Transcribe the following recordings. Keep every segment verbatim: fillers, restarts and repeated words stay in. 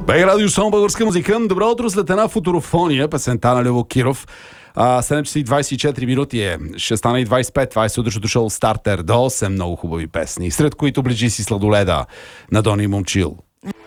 БГ Радио, само българска музика. Добро утро след една футурофония, песента на Лево Киров. А, седем часа и двайсет и четири минути е. Ще стане и двайсет и пет. Това е сутрешното шоу Стартер. До осем много хубави песни, сред които Ближи си сладоледа на Дони Момчил.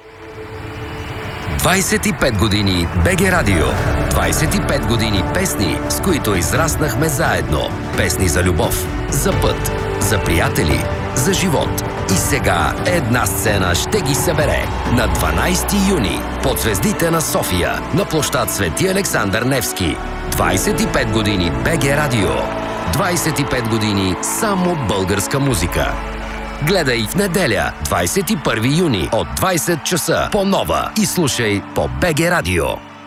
двайсет и пет години БГ Радио. двайсет и пет години песни, с които израснахме заедно. Песни за любов, за път, за приятели, за живот. И сега една сцена ще ги събере. На дванайсети юни под звездите на София, на площад Свети Александър Невски. двайсет и пет години БГ Радио. двайсет и пет години само българска музика. Гледай в неделя, двайсет и първи юни от двайсет часа по Нова и слушай по БГ Радио.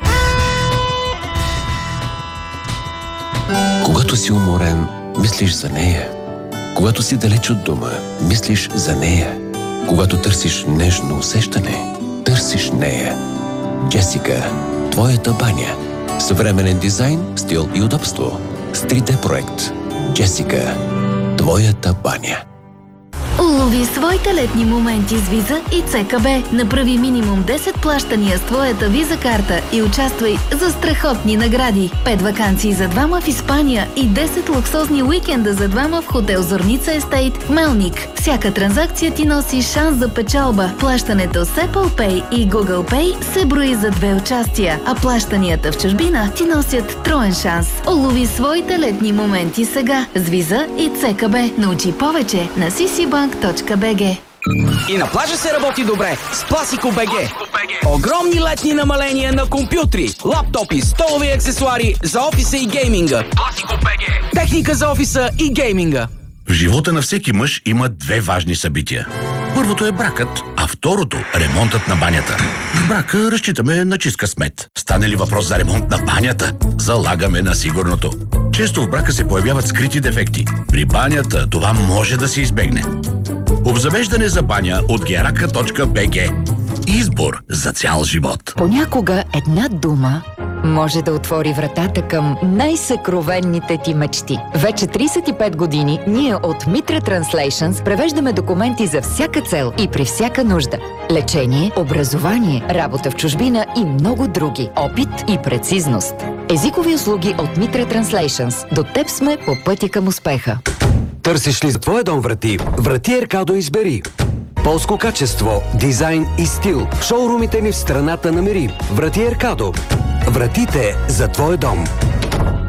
Когато си уморен, мислиш за нея. Когато си далеч от дома, мислиш за нея. Когато търсиш нежно усещане, търсиш нея. Джесика, твоята баня. Съвременен дизайн, стил и удобство. С три Д проект. Джесика, твоята баня. Улови своите летни моменти с Виза и ЦКБ. Направи минимум десет плащания с твоята Виза карта и участвай за страхотни награди. пет ваканции за двама в Испания и десет луксозни уикенда за двама в хотел Зорница Естейт в Мелник. Всяка транзакция ти носи шанс за печалба. Плащането с Apple Pay и Google Pay се брои за две участия, а плащанията в чужбина ти носят троен шанс. Улови своите летни моменти сега с Виза и ЦКБ. Научи повече на си си банк точка би джи. И на плажа се работи добре с Пласико БГ. Огромни летни намаления на компютри, лаптопи, столови аксесуари за офиса и гейминга. Пласико БГ. Техника за офиса и гейминга. В живота на всеки мъж има две важни събития. Първото е бракът, а второто – ремонтът на банята. В брака разчитаме на чист късмет. Стане ли въпрос за ремонт на банята, залагаме на сигурното. Често в брака се появяват скрити дефекти. При банята това може да се избегне. Обзавеждане за баня от герака точка би джи. Избор за цял живот. Понякога една дума може да отвори вратата към най-съкровенните ти мечти. Вече трийсет и пет години ние от Mitra Translations превеждаме документи за всяка цел и при всяка нужда. Лечение, образование, работа в чужбина и много други. Опит и прецизност. Езикови услуги от Mitra Translations. До теб сме по пътя към успеха. Търсиш ли за твоя дом врати? Врати Еркадо избери. Полско качество, дизайн и стил. Шоурумите ни в страната намери. Врати Еркадо. Вратите за твой дом.